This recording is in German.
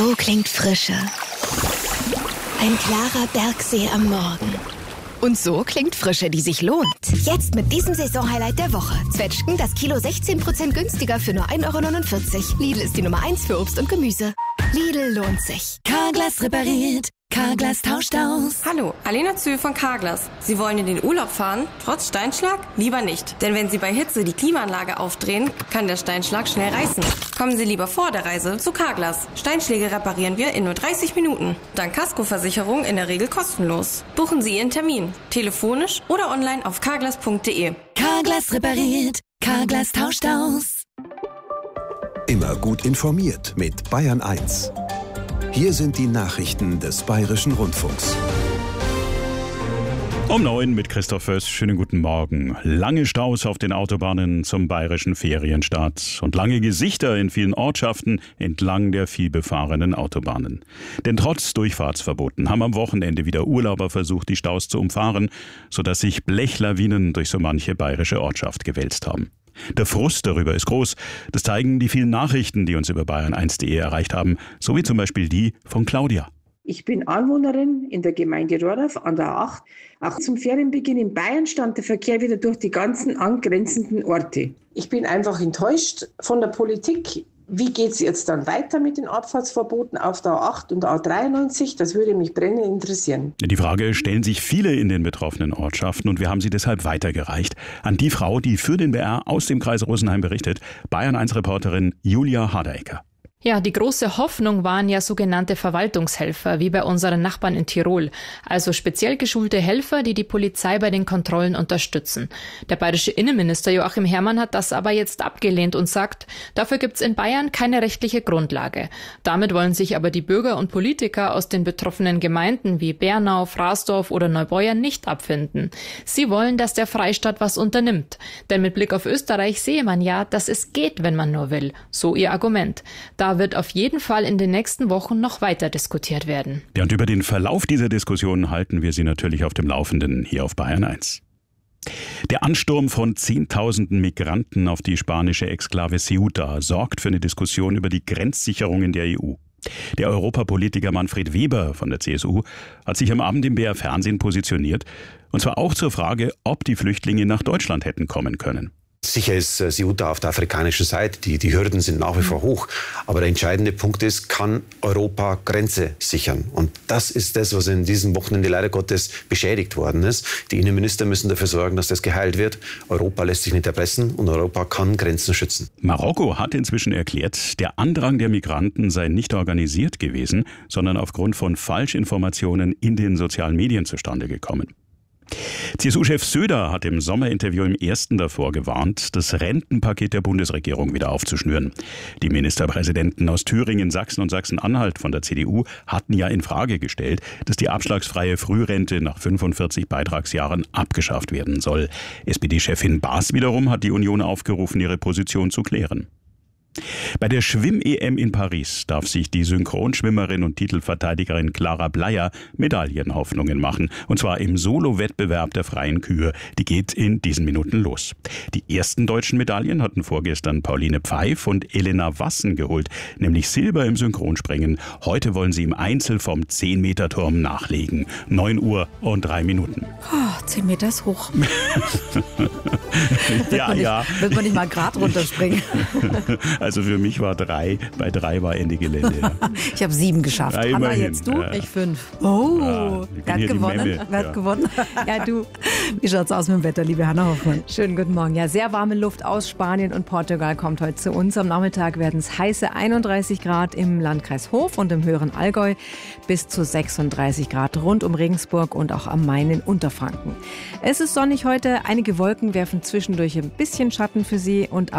So klingt Frische. Ein klarer Bergsee am Morgen. Und so klingt Frische, die sich lohnt. Jetzt mit diesem Saisonhighlight der Woche. Zwetschgen das Kilo 16% günstiger für nur 1,49 €. Lidl ist die Nummer 1 für Obst und Gemüse. Lidl lohnt sich. Carglass repariert. Carglass tauscht aus. Hallo, Alena Zühl von Carglass. Sie wollen in den Urlaub fahren, trotz Steinschlag? Lieber nicht. Denn wenn Sie bei Hitze die Klimaanlage aufdrehen, kann der Steinschlag schnell reißen. Kommen Sie lieber vor der Reise zu Carglass. Steinschläge reparieren wir in nur 30 Minuten. Dank Kaskoversicherung in der Regel kostenlos. Buchen Sie Ihren Termin. Telefonisch oder online auf carglass.de. Carglass repariert. Carglass tauscht aus. Immer gut informiert mit Bayern 1. Hier sind die Nachrichten des Bayerischen Rundfunks. Um 9 mit Christoph Föß. Schönen guten Morgen. Lange Staus auf den Autobahnen zum bayerischen Ferienstart und lange Gesichter in vielen Ortschaften entlang der vielbefahrenen Autobahnen. Denn trotz Durchfahrtsverboten haben am Wochenende wieder Urlauber versucht, die Staus zu umfahren, sodass sich Blechlawinen durch so manche bayerische Ortschaft gewälzt haben. Der Frust darüber ist groß. Das zeigen die vielen Nachrichten, die uns über bayern1.de erreicht haben, so wie zum Beispiel die von Claudia. Ich bin Anwohnerin in der Gemeinde Rohrdorf an der 8. Auch zum Ferienbeginn in Bayern stand der Verkehr wieder durch die ganzen angrenzenden Orte. Ich bin einfach enttäuscht von der Politik. Wie geht es jetzt dann weiter mit den Abfahrtsverboten auf der A8 und der A93? Das würde mich brennend interessieren. Die Frage stellen sich viele in den betroffenen Ortschaften und wir haben sie deshalb weitergereicht an die Frau, die für den BR aus dem Kreis Rosenheim berichtet, Bayern1-Reporterin Julia Hardecker. Ja, die große Hoffnung waren ja sogenannte Verwaltungshelfer, wie bei unseren Nachbarn in Tirol. Also speziell geschulte Helfer, die die Polizei bei den Kontrollen unterstützen. Der bayerische Innenminister Joachim Herrmann hat das aber jetzt abgelehnt und sagt, dafür gibt's in Bayern keine rechtliche Grundlage. Damit wollen sich aber die Bürger und Politiker aus den betroffenen Gemeinden wie Bernau, Fraßdorf oder Neubeuern nicht abfinden. Sie wollen, dass der Freistaat was unternimmt. Denn mit Blick auf Österreich sehe man ja, dass es geht, wenn man nur will. So ihr Argument. Da wird auf jeden Fall in den nächsten Wochen noch weiter diskutiert werden. Ja, und über den Verlauf dieser Diskussion halten wir Sie natürlich auf dem Laufenden hier auf Bayern 1. Der Ansturm von Zehntausenden Migranten auf die spanische Exklave Ceuta sorgt für eine Diskussion über die Grenzsicherung in der EU. Der Europapolitiker Manfred Weber von der CSU hat sich am Abend im BR Fernsehen positioniert, und zwar auch zur Frage, ob die Flüchtlinge nach Deutschland hätten kommen können. Sicher ist Ceuta auf der afrikanischen Seite, die Hürden sind nach wie vor hoch. Aber der entscheidende Punkt ist, kann Europa Grenze sichern? Und das ist das, was in diesem Wochenende leider Gottes beschädigt worden ist. Die Innenminister müssen dafür sorgen, dass das geheilt wird. Europa lässt sich nicht erpressen und Europa kann Grenzen schützen. Marokko hat inzwischen erklärt, der Andrang der Migranten sei nicht organisiert gewesen, sondern aufgrund von Falschinformationen in den sozialen Medien zustande gekommen. CSU-Chef Söder hat im Sommerinterview im Ersten davor gewarnt, das Rentenpaket der Bundesregierung wieder aufzuschnüren. Die Ministerpräsidenten aus Thüringen, Sachsen und Sachsen-Anhalt von der CDU hatten ja in Frage gestellt, dass die abschlagsfreie Frührente nach 45 Beitragsjahren abgeschafft werden soll. SPD-Chefin Baas wiederum hat die Union aufgerufen, ihre Position zu klären. Bei der Schwimm-EM in Paris darf sich die Synchronschwimmerin und Titelverteidigerin Clara Bleyer Medaillenhoffnungen machen. Und zwar im Solo-Wettbewerb der freien Kühe. Die geht in diesen Minuten los. Die ersten deutschen Medaillen hatten vorgestern Pauline Pfeif und Elena Wassen geholt, nämlich Silber im Synchronspringen. Heute wollen sie im Einzel vom 10-Meter-Turm nachlegen. 9 Uhr und 3 Minuten. Oh, 10 Meter ist hoch. Ja. Wird man nicht mal gerade runterspringen? Also für mich war 3, bei 3 war Ende Gelände. Ja. Ich habe 7 geschafft. Ja, Anna, immerhin. jetzt du? Ja. Ich 5. Oh, Ja, wer hat gewonnen? Wer hat gewonnen? Ja, du. Wie schaut's aus mit dem Wetter, liebe Hanna Hoffmann? Schönen guten Morgen. Ja, sehr warme Luft aus Spanien und Portugal kommt heute zu uns. Am Nachmittag werden es heiße 31 Grad im Landkreis Hof und im höheren Allgäu, bis zu 36 Grad rund um Regensburg und auch am Main in Unterfranken. Es ist sonnig heute. Einige Wolken werfen zwischendurch ein bisschen Schatten für Sie und ab